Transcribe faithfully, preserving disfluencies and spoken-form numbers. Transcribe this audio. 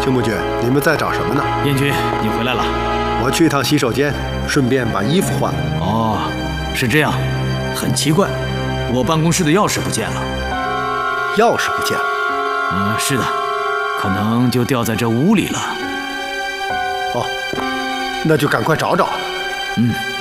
邱木君，你们在找什么呢？ 燕君，你回来了。 我去一趟洗手间，顺便把衣服换了。 哦，是这样，很奇怪，我办公室的钥匙不见了。 钥匙不见了？ 嗯，是的，可能就掉在这屋里了。 哦，那就赶快找找。 嗯。